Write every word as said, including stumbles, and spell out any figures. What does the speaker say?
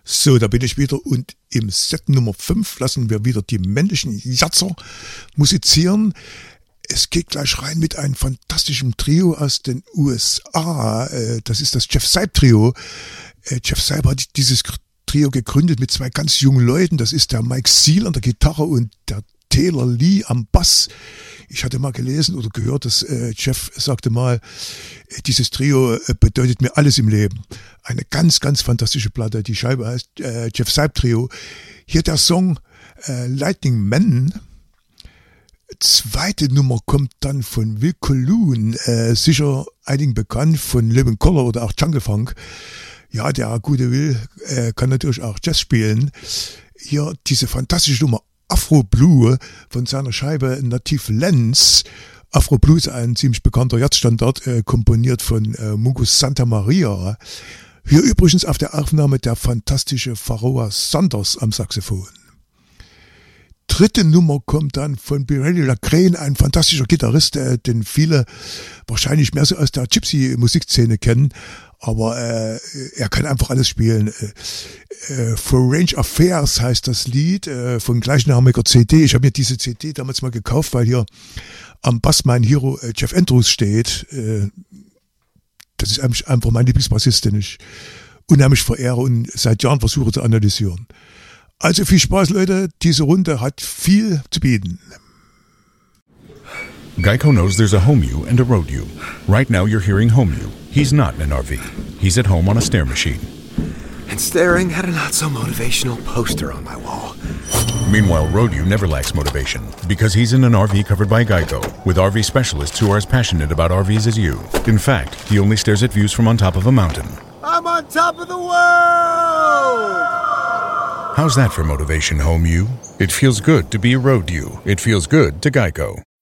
So, da bin ich wieder und im Set Nummer fünf lassen wir wieder die männlichen Jatzer musizieren. Es geht gleich rein mit einem fantastischen Trio aus den U S A. Das ist das Jeff Seib Trio. Jeff Seib hat dieses Trio gegründet mit zwei ganz jungen Leuten. Das ist der Mike Seal an der Gitarre und der Taylor Lee am Bass. Ich hatte mal gelesen oder gehört, dass äh, Jeff sagte mal, äh, dieses Trio äh, bedeutet mir alles im Leben. Eine ganz, ganz fantastische Platte. Die Scheibe heißt äh, Jeff Seib Trio. Hier der Song äh, Lightning Man. Zweite Nummer kommt dann von Will Colloon, äh, sicher einigen bekannt von Living Colour oder auch Jungle Funk. Ja, der gute Will äh, kann natürlich auch Jazz spielen. Hier diese fantastische Nummer Afro Blue von seiner Scheibe Native Lens. Afro Blue ist ein ziemlich bekannter Jazzstandard, äh, komponiert von äh, Mungo Santa Maria. Hier übrigens auf der Aufnahme der fantastische Pharoah Sanders am Saxophon. Dritte Nummer kommt dann von Birelli Lacrane, ein fantastischer Gitarrist, äh, den viele wahrscheinlich mehr so aus der Gypsy-Musikszene kennen. Aber äh, er kann einfach alles spielen. Äh, äh, For Range Affairs heißt das Lied äh, von gleichnamiger C D. Ich habe mir diese C D damals mal gekauft, weil hier am Bass mein Hero äh, Jeff Andrews steht. Äh, das ist einfach mein Lieblingsbassist, den ich unheimlich verehre und seit Jahren versuche zu analysieren. Also viel Spaß, Leute. Diese Runde hat viel zu bieten. Geico knows there's a home you and a road you. Right now you're hearing home you. He's not in an R V. He's at home on a stair machine. And staring at a not-so-motivational poster on my wall. Meanwhile, road you never lacks motivation because he's in an R V covered by Geico with R V specialists who are as passionate about R Vs as you. In fact, he only stares at views from on top of a mountain. I'm on top of the world! How's that for motivation, home you? It feels good to be road you. It feels good to Geico.